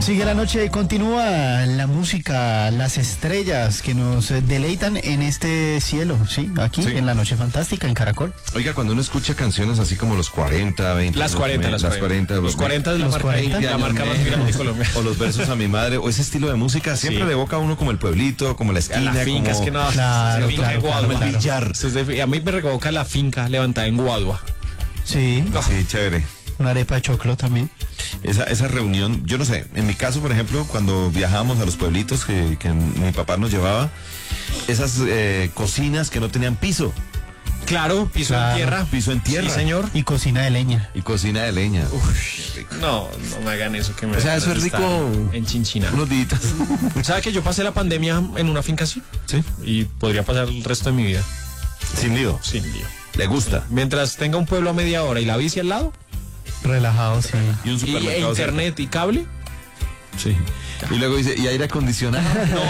Sigue la noche, continúa la música, las estrellas que nos deleitan en este cielo, ¿sí? Aquí, Sí. en la noche fantástica, en Caracol. Oiga, cuando uno escucha canciones así como los 40, 20... Las 40. Los 40 es la Los marca, 40, la marca más grande de Colombia. O los versos a mi madre, o ese estilo de música siempre Sí. le evoca a uno como el pueblito, como la A esquina, la finca, como... es que no, Claro, la finca claro, en Guadua, claro, el claro. billar. A mí me revoca la finca levantada en Guadua. Sí, Sí, chévere. una arepa de choclo también. Esa reunión, yo no sé, en mi caso, por ejemplo, cuando viajábamos a los pueblitos que mi papá nos llevaba, esas cocinas que no tenían piso, Claro, piso Claro. en tierra. piso en tierra. Sí, señor. Y cocina de leña. Y cocina de leña. No me hagan eso que me O sea, eso es está rico. En Chinchina. Unos días. ¿Sabe que yo pasé la pandemia en una finca así? Sí. Y podría pasar el resto de mi vida Sin lío. sin lío. Le gusta. Mientras tenga un pueblo a media hora y la bici al lado, Relajado, sí. Y un y supermercado. internet y cable. cerca. Sí. Y luego dice, ¿y aire acondicionado?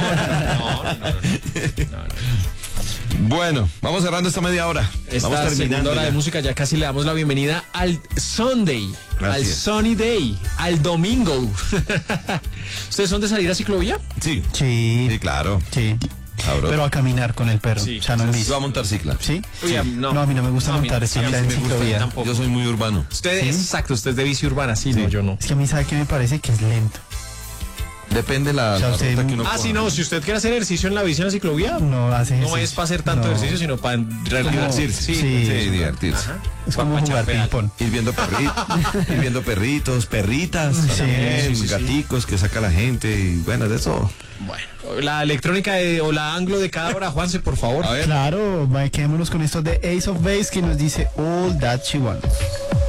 No. Bueno, vamos cerrando esta media hora. Esta Vamos segunda terminando. hora ya. de música ya casi le damos la bienvenida al Sunday, Así al es. Sunny Day, al domingo. ¿Ustedes son de salir a ciclovía? Sí. Sí, Sí, claro. sí. Sabroso. Pero a caminar con el perro, Sí, o sea, no en Yo bici. voy a montar cicla. ¿Sí? Uy, No, a mí no me gusta montar sí, cicla a mí en sí me gusta ciclovía. tampoco. Yo soy muy urbano. Usted, exacto, usted es de bici urbana, sí, no, yo no. Es que a mí, ¿sabe qué me parece? Que es lento. Depende la, O sea, la usted- ruta que uno Ah, coja. sí, no, si usted quiere hacer ejercicio en la bici en la ciclovía, No hace no ejercicio. es para hacer tanto No. ejercicio, sino para divertirse. Sí. Sí, divertirse. Ajá. Es como Pa' jugar echar pedal. ping-pong. Ir viendo perritos, perritas, Sí, también, sí, sí. gaticos que saca la gente y bueno, de eso. Bueno, la electrónica o la anglo de cada hora, Juanse, por favor. A ver. Claro, quedémonos con esto de Ace of Base que nos dice All That She Wants.